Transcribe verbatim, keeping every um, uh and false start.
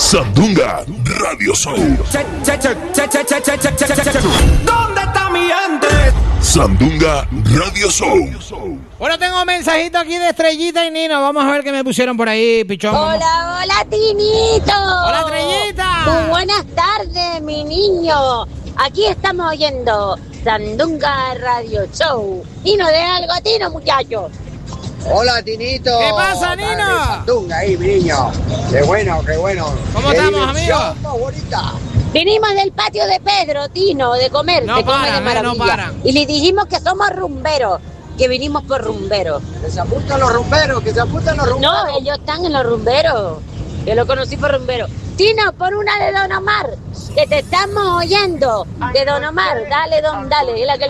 Sandunga Radio Show. ¿Dónde está mi gente? Sandunga Radio Show. Bueno, tengo un mensajito aquí de Estrellita y Nino. Vamos a ver qué me pusieron por ahí, pichón. Hola, hola, Tinito. Hola, Estrellita. Muy buenas tardes, mi niño. Aquí estamos oyendo Sandunga Radio Show. Nino, de algo a Tino, muchachos. Hola, Tinito. ¿Qué pasa, Nino? Sandunga ahí, mi niño. Qué bueno, qué bueno. ¿Cómo qué estamos, diversión amigos? más bonita. Vinimos del patio de Pedro, Tino, de comer. No se come paran, de eh, maravilla. no paran. Y le dijimos que somos rumberos, que vinimos por rumberos. Que se apuntan los rumberos, que se apuntan los rumberos. No, ellos están en los rumberos. Yo lo conocí por rumbero. Tino, pon una de Don Omar, que te estamos oyendo. De Don Omar, dale, don, dale. Es la que